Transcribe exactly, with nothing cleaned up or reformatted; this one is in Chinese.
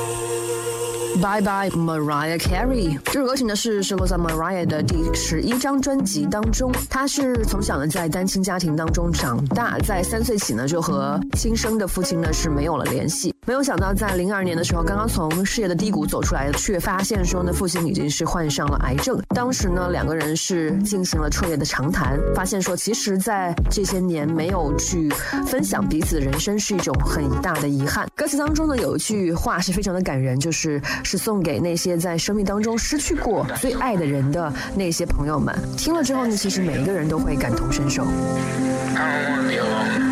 Bye Bye Mariah Carey 这首歌曲呢是收录在 Mariah 的第十一张专辑当中。她是从小呢在单亲家庭当中长大，在三岁起呢就和亲生的父亲呢是没有了联系。没有想到在零二年的时候，刚刚从事业的低谷走出来，却发现说呢父亲已经是患上了癌症。当时呢两个人是进行了彻夜的长谈，发现说其实在这些年没有去分享彼此的人生是一种很大的遗憾。歌词当中呢有一句话是非常的感人，就是是送给那些在生命当中失去过最爱的人的那些朋友们。听了之后呢，其实每一个人都会感同身受。 I don't wanna be alone.